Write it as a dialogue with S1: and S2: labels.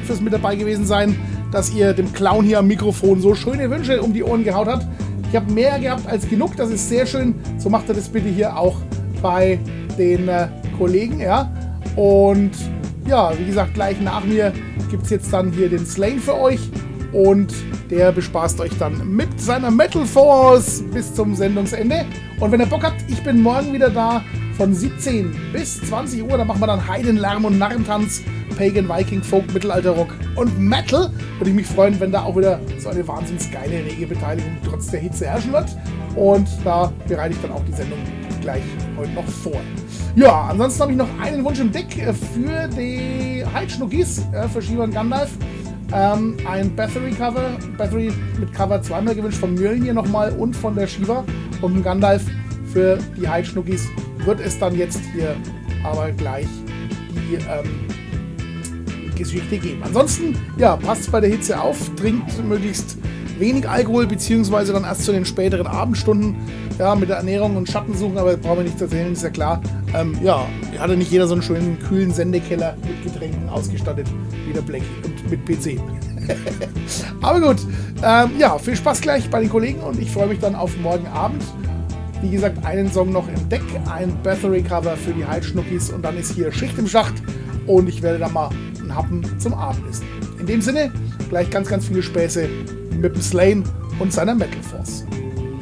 S1: fürs mit dabei gewesen sein, dass ihr dem Clown hier am Mikrofon so schöne Wünsche um die Ohren gehaut habt. Ich habe mehr gehabt als genug, das ist sehr schön. So macht ihr das bitte hier auch bei den Kollegen, ja. Und ja, wie gesagt, gleich nach mir gibt es jetzt dann hier den Slane für euch. Und der bespaßt euch dann mit seiner Metal Force bis zum Sendungsende. Und wenn ihr Bock habt, ich bin morgen wieder da von 17 bis 20 Uhr. Da machen wir dann Heidenlärm und Narrentanz, Pagan, Viking, Folk, Mittelalterrock und Metal. Würde ich mich freuen, wenn da auch wieder so eine wahnsinnig geile, rege Beteiligung trotz der Hitze herrschen wird. Und da bereite ich dann auch die Sendung gleich heute noch vor. Ja, ansonsten habe ich noch einen Wunsch im Deck für die Heidschnuckis, für Shiva und Gandalf. Ein Bathory-Cover, Bathory mit Cover zweimal gewünscht, von Mjölnir nochmal und von der Shiva. Und ein Gandalf für die Heidschnuckis wird es dann jetzt hier aber gleich die Geschichte geben. Ansonsten, ja, passt bei der Hitze auf, trinkt möglichst wenig Alkohol, beziehungsweise dann erst zu den späteren Abendstunden, ja, mit der Ernährung und Schatten suchen, aber brauchen wir nicht erzählen, ist ja klar. Ja, hatte nicht jeder so einen schönen, kühlen Sendekeller mit Getränken ausgestattet, wie der Black und mit PC. Aber gut, ja, viel Spaß gleich bei den Kollegen und ich freue mich dann auf morgen Abend. Wie gesagt, einen Song noch im Deck, ein Bathory-Cover für die Heidschnuckis und dann ist hier Schicht im Schacht und ich werde dann mal einen Happen zum Abendessen. In dem Sinne, gleich ganz, ganz viele Späße mit dem Slane und seiner Metal Force.